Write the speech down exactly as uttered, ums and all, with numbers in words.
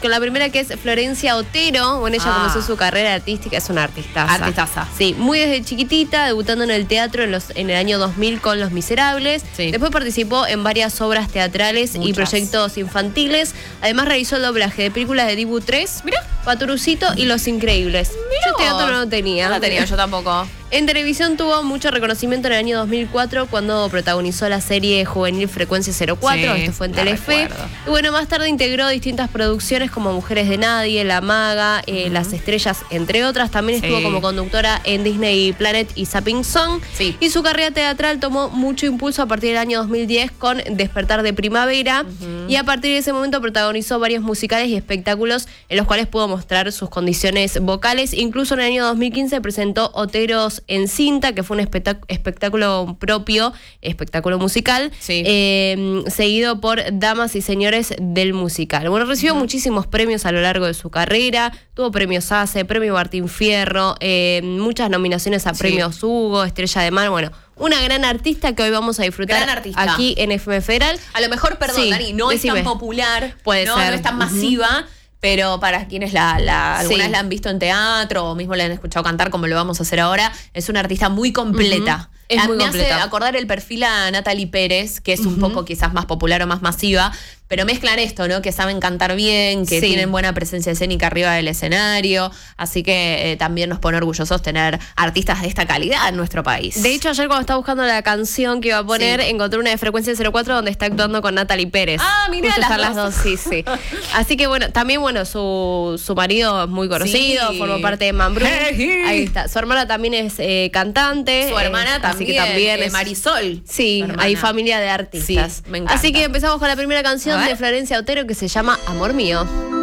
con la primera, que es Florencia Otero. Bueno, ella Ah. comenzó su carrera artística, es una artistaza. Artistaza. Sí, muy desde chiquitita, debutando en el teatro en, los, en el año dos mil con Los Miserables. Sí. Después participó en varias obras teatrales y Muchas. proyectos infantiles. Además realizó el doblaje de películas de Dibu tres, Mira. Paturucito y Los Increíbles. Mirá Yo teatro vos. no lo tenía. No la tenía yo tampoco. En televisión tuvo mucho reconocimiento en el año dos mil cuatro cuando protagonizó la serie juvenil Frecuencia cero cuatro, Sí, esto fue en la Telefe. recuerdo. Y bueno, más tarde integró distintas producciones como Mujeres de Nadie, La Maga, eh, Ujú. Las Estrellas, entre otras. También Sí. estuvo como conductora en Disney Planet y Zapping Song. Sí. Y su carrera teatral tomó mucho impulso a partir del año dos mil diez con Despertar de Primavera. Ujú. Y a partir de ese momento protagonizó varios musicales y espectáculos en los cuales pudo mostrar sus condiciones vocales. Incluso en el año dos mil quince presentó Oteros en Cinta, que fue un espectac- espectáculo propio, espectáculo musical, Sí. eh, seguido por Damas y Señores del Musical. Bueno, recibió Ujú. muchísimos premios a lo largo de su carrera, tuvo premios ACE, premio Martín Fierro, eh, muchas nominaciones a Sí. premios Hugo, Estrella de Mar, bueno, una gran artista que hoy vamos a disfrutar Gran artista. aquí en F M Federal. A lo mejor, perdón, Sí, Dani, no decime. es tan popular, Puede no, ser. no es tan Ujú. masiva, pero para quienes la, la alguna Sí. vez la han visto en teatro o mismo la han escuchado cantar, como lo vamos a hacer ahora, es una artista muy completa. Ujú. Es A- muy Me completa. hace acordar el perfil a Natalie Pérez, que es un Ujú. poco quizás más popular o más masiva, pero mezclan esto, ¿no? Que saben cantar bien, que Sí. tienen buena presencia escénica arriba del escenario, así que eh, también nos pone orgullosos tener artistas de esta calidad en nuestro país. De hecho, ayer cuando estaba buscando la canción que iba a poner, Sí. encontré una de Frecuencia cero cuatro donde está actuando con Natalie Pérez. Ah, mirá, Justo las están las dos. dos, sí, sí. Así que bueno, también bueno, su, su marido es muy conocido, Sí. formó parte de Mambrú. Hey. Ahí está. Su hermana también es eh, cantante. Su hermana eh, también, así que también eh, es Marisol. Sí, su hermana. hay familia de artistas. Sí, me encanta. Así que empezamos con la primera canción A ver. de Florencia Otero que se llama Amor Mío.